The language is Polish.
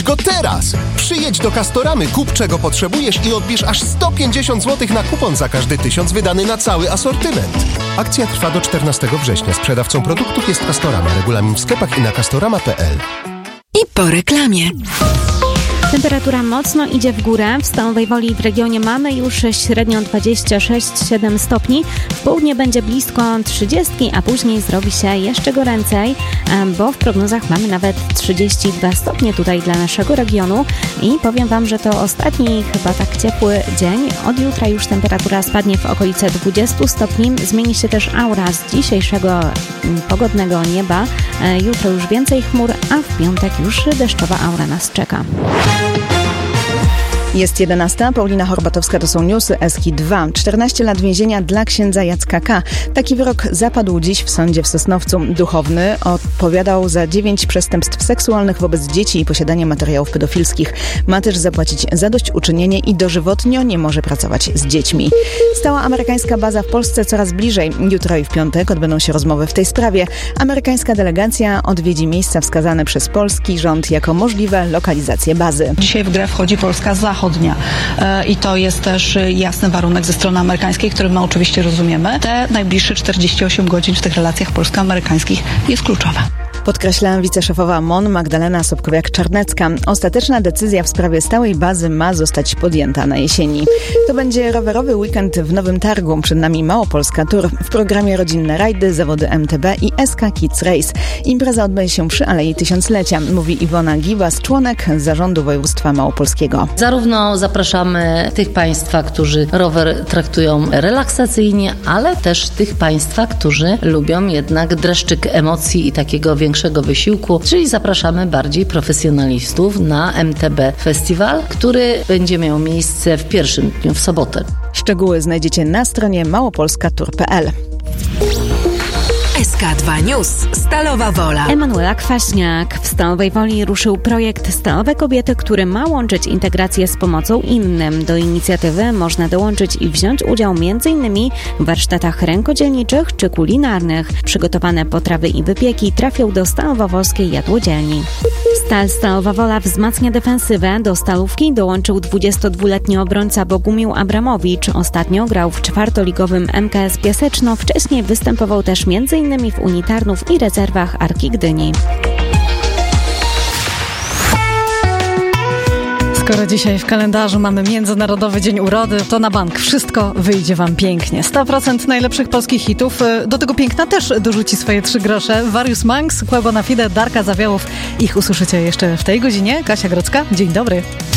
Odbierz go teraz! Przyjedź do Castoramy, kup czego potrzebujesz i odbierz aż 150 zł na kupon za każdy 1000 wydany na cały asortyment. Akcja trwa do 14 września. Sprzedawcą produktów jest Castorama. Regulamin w sklepach i na castorama.pl. I po reklamie. Temperatura mocno idzie w górę. W Stalowej Woli i w regionie mamy już średnią 26-7 stopni. W południe będzie blisko 30, a później zrobi się jeszcze goręcej, bo w prognozach mamy nawet 32 stopnie tutaj dla naszego regionu. I powiem Wam, że to ostatni chyba tak ciepły dzień. Od jutra już temperatura spadnie w okolice 20 stopni. Zmieni się też aura z dzisiejszego pogodnego nieba. Jutro już więcej chmur, a w piątek już deszczowa aura nas czeka. Jest 11. Paulina Horbatowska, to są newsy Eski 2. 14 lat więzienia dla księdza Jacka K. Taki wyrok zapadł dziś w sądzie w Sosnowcu. Duchowny odpowiadał za 9 przestępstw seksualnych wobec dzieci i posiadanie materiałów pedofilskich. Ma też zapłacić zadośćuczynienie i dożywotnio nie może pracować z dziećmi. Stała amerykańska baza w Polsce coraz bliżej. Jutro i w piątek odbędą się rozmowy w tej sprawie. Amerykańska delegacja odwiedzi miejsca wskazane przez polski rząd jako możliwe lokalizacje bazy. Dzisiaj w grę wchodzi Polska Zachodnia i to jest też jasny warunek ze strony amerykańskiej, który my oczywiście rozumiemy. Te najbliższe 48 godzin w tych relacjach polsko-amerykańskich jest kluczowa. Podkreśla wiceszefowa MON Magdalena Sobkowiak-Czarnecka. Ostateczna decyzja w sprawie stałej bazy ma zostać podjęta na jesieni. To będzie rowerowy weekend w Nowym Targu. Przed nami Małopolska Tour. W programie rodzinne rajdy, zawody MTB i SK Kids Race. Impreza odbędzie się przy Alei Tysiąclecia, mówi Iwona Giwas, członek Zarządu Województwa Małopolskiego. Zarówno zapraszamy tych Państwa, którzy rower traktują relaksacyjnie, ale też tych Państwa, którzy lubią jednak dreszczyk emocji i takiego większego wysiłku, czyli zapraszamy bardziej profesjonalistów na MTB Festiwal, który będzie miał miejsce w pierwszym dniu, w sobotę. Szczegóły znajdziecie na stronie małopolskatour.pl. SK2 News. Stalowa Wola. Emanuela Kwaśniak. W Stalowej Woli ruszył projekt Stalowe Kobiety, który ma łączyć integrację z pomocą innym. Do inicjatywy można dołączyć i wziąć udział m.in. w warsztatach rękodzielniczych czy kulinarnych. Przygotowane potrawy i wypieki trafią do Stalowo-Wolskiej Jadłodzielni. Stal Stalowa Wola wzmacnia defensywę. Do Stalówki dołączył 22-letni obrońca Bogumił Abramowicz. Ostatnio grał w czwartoligowym MKS Piaseczno. Wcześniej występował też m.in. w Unitarnów i rezerwach Arki Gdyni. Skoro dzisiaj w kalendarzu mamy Międzynarodowy Dzień Urody, to na bank wszystko wyjdzie Wam pięknie. 100% najlepszych polskich hitów. Do tego piękna też dorzuci swoje 3 grosze. Various Monks, Quebo na Fide, Darka Zawiałów. Ich usłyszycie jeszcze w tej godzinie. Kasia Grodzka, dzień dobry.